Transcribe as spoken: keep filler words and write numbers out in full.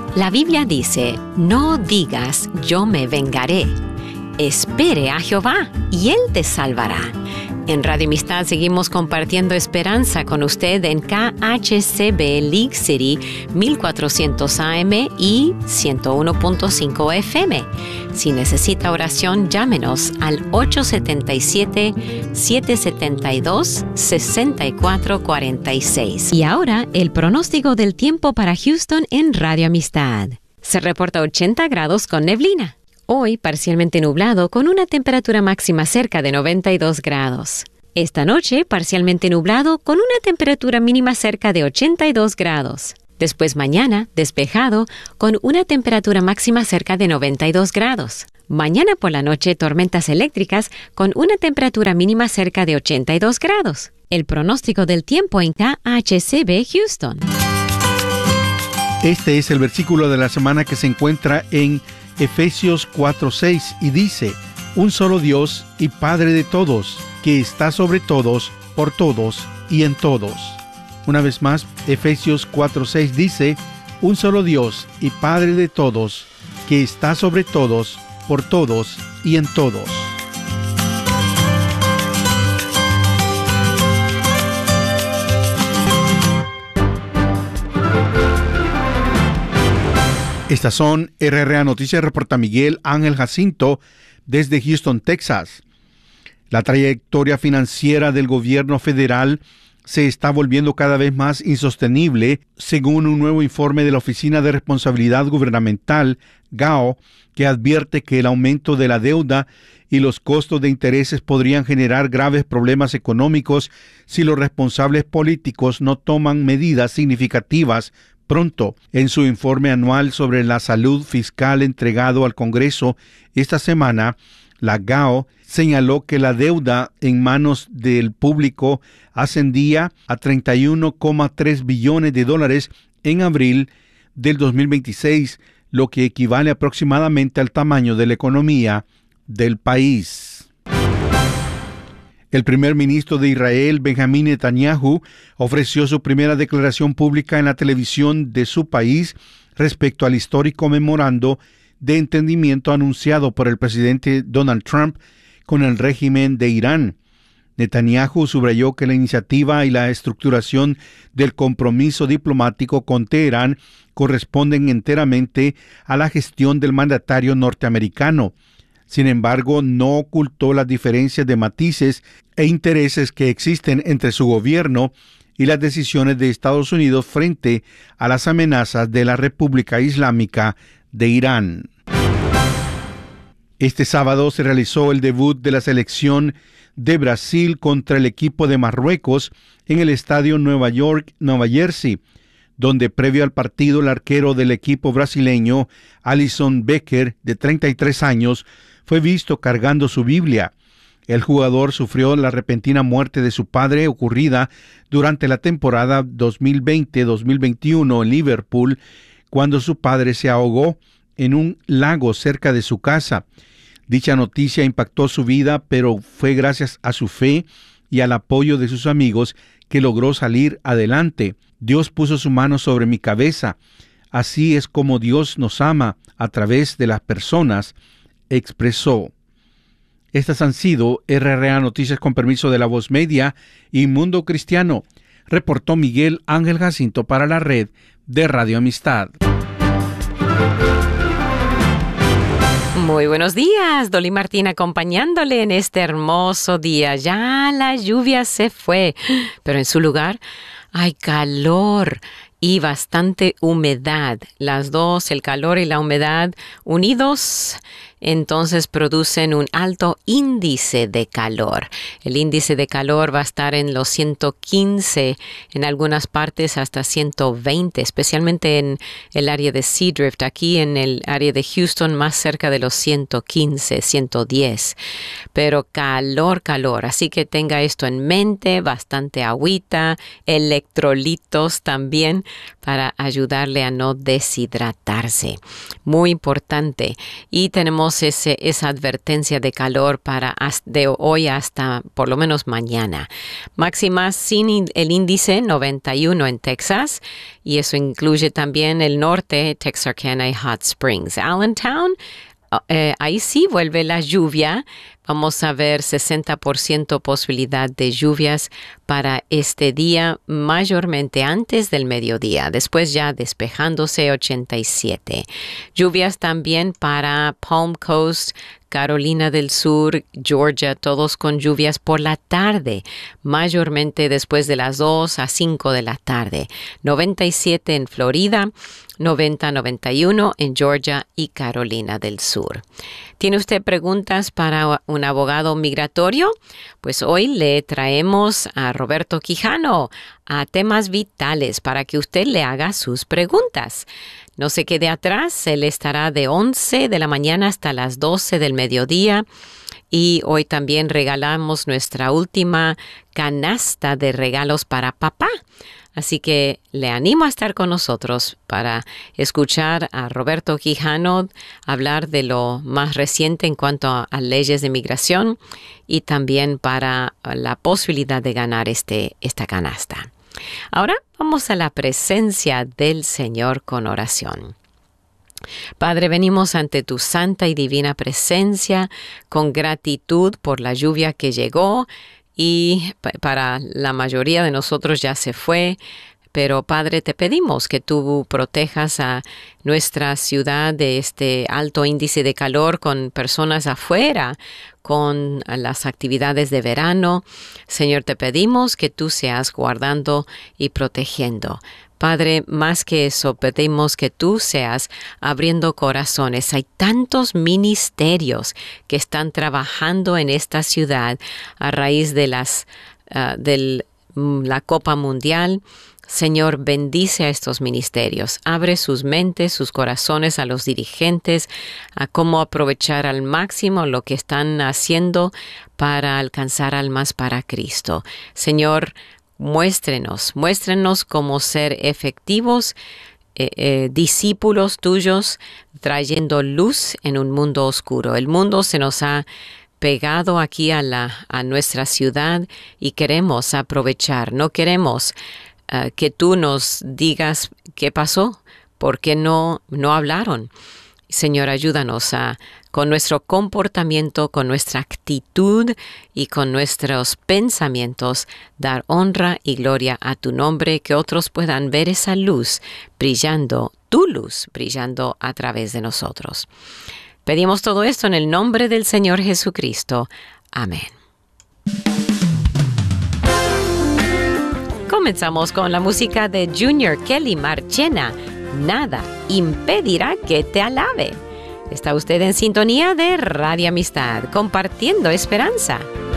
La Biblia dice, no digas, yo me vengaré. Espere a Jehová, y Él te salvará. En Radio Amistad seguimos compartiendo esperanza con usted en K H C B League City mil cuatrocientos A M y ciento uno punto cinco F M. Si necesita oración, llámenos al ocho siete siete, siete siete dos, seis cuatro cuatro seis. Y ahora, el pronóstico del tiempo para Houston en Radio Amistad. Se reporta ochenta grados con neblina. Hoy, parcialmente nublado, con una temperatura máxima cerca de noventa y dos grados. Esta noche, parcialmente nublado, con una temperatura mínima cerca de ochenta y dos grados. Después mañana, despejado, con una temperatura máxima cerca de noventa y dos grados. Mañana por la noche, tormentas eléctricas, con una temperatura mínima cerca de ochenta y dos grados. El pronóstico del tiempo en K H C B Houston. Este es el versículo de la semana que se encuentra en Efesios cuatro seis y dice, un solo Dios y Padre de todos, que está sobre todos, por todos y en todos. Una vez más, Efesios cuatro seis dice, un solo Dios y Padre de todos, que está sobre todos, por todos y en todos. Estas son R R A Noticias, reporta Miguel Ángel Jacinto desde Houston, Texas. La trayectoria financiera del gobierno federal se está volviendo cada vez más insostenible, según un nuevo informe de la Oficina de Responsabilidad Gubernamental, G A O, que advierte que el aumento de la deuda y los costos de intereses podrían generar graves problemas económicos si los responsables políticos no toman medidas significativas pronto. En su informe anual sobre la salud fiscal entregado al Congreso esta semana, la G A O señaló que la deuda en manos del público ascendía a treinta y uno coma tres billones de dólares en abril del dos mil veintiséis, lo que equivale aproximadamente al tamaño de la economía del país. El primer ministro de Israel, Benjamín Netanyahu, ofreció su primera declaración pública en la televisión de su país respecto al histórico memorando de entendimiento anunciado por el presidente Donald Trump con el régimen de Irán. Netanyahu subrayó que la iniciativa y la estructuración del compromiso diplomático con Teherán corresponden enteramente a la gestión del mandatario norteamericano. Sin embargo, no ocultó las diferencias de matices e intereses que existen entre su gobierno y las decisiones de Estados Unidos frente a las amenazas de la República Islámica de Irán. Este sábado se realizó el debut de la selección de Brasil contra el equipo de Marruecos en el estadio Nueva York, Nueva Jersey, donde previo al partido el arquero del equipo brasileño, Alisson Becker, de treinta y tres años, fue visto cargando su Biblia. El jugador sufrió la repentina muerte de su padre ocurrida durante la temporada dos mil veinte dos mil veintiuno en Liverpool, cuando su padre se ahogó en un lago cerca de su casa. Dicha noticia impactó su vida, pero fue gracias a su fe y al apoyo de sus amigos que logró salir adelante. Dios puso su mano sobre mi cabeza. Así es como Dios nos ama a través de las personas, expresó. Estas han sido R R A Noticias con permiso de La Voz Media y Mundo Cristiano. Reportó Miguel Ángel Jacinto para la red de Radio Amistad. Muy buenos días, Dolly Martín acompañándole en este hermoso día. Ya la lluvia se fue, pero en su lugar hay calor y bastante humedad. Las dos, el calor y la humedad unidos, entonces producen un alto índice de calor. El índice de calor va a estar en los ciento quince, en algunas partes hasta ciento veinte, especialmente en el área de Seadrift, aquí en el área de Houston, más cerca de los ciento quince, ciento diez. Pero calor, calor, así que tenga esto en mente, bastante agüita, electrolitos también, para ayudarle a no deshidratarse. Muy importante. Y tenemos ese, esa advertencia de calor para de hoy hasta por lo menos mañana. Máximas sin el índice noventa y uno en Texas, y eso incluye también el norte, Texarkana y Hot Springs. Allentown, eh, ahí sí vuelve la lluvia. Vamos a ver sesenta por ciento posibilidad de lluvias para este día, mayormente antes del mediodía. Después ya despejándose ochenta y siete. Lluvias también para Palm Coast, Carolina del Sur, Georgia, todos con lluvias por la tarde, mayormente después de las dos a cinco de la tarde. noventa y siete en Florida, noventa, noventa y uno en Georgia y Carolina del Sur. ¿Tiene usted preguntas para un abogado migratorio? Pues hoy le traemos a Roberto Quijano a temas vitales para que usted le haga sus preguntas. No se quede atrás, él estará de once de la mañana hasta las doce del mediodía. Y hoy también regalamos nuestra última canasta de regalos para papá. Así que le animo a estar con nosotros para escuchar a Roberto Quijano hablar de lo más reciente en cuanto a, a leyes de migración y también para la posibilidad de ganar este, esta canasta. Ahora vamos a la presencia del Señor con oración. Padre, venimos ante tu santa y divina presencia con gratitud por la lluvia que llegó y para la mayoría de nosotros ya se fue. Pero, Padre, te pedimos que tú protejas a nuestra ciudad de este alto índice de calor con personas afuera, con las actividades de verano. Señor, te pedimos que tú seas guardando y protegiendo. Padre, más que eso, pedimos que tú seas abriendo corazones. Hay tantos ministerios que están trabajando en esta ciudad a raíz de las, uh, de la Copa Mundial. Señor, bendice a estos ministerios. Abre sus mentes, sus corazones a los dirigentes, a cómo aprovechar al máximo lo que están haciendo para alcanzar almas para Cristo. Señor, muéstrenos, muéstrenos cómo ser efectivos eh, eh, discípulos tuyos, trayendo luz en un mundo oscuro. El mundo se nos ha pegado aquí a, la, a nuestra ciudad y queremos aprovechar, no queremos Uh, que tú nos digas qué pasó, por qué no, no hablaron. Señor, ayúdanos a, con nuestro comportamiento, con nuestra actitud y con nuestros pensamientos, dar honra y gloria a tu nombre, que otros puedan ver esa luz brillando, tu luz brillando a través de nosotros. Pedimos todo esto en el nombre del Señor Jesucristo. Amén. Comenzamos con la música de Junior Kelly Marchena. Nada impedirá que te alabe. Está usted en sintonía de Radio Amistad, compartiendo esperanza.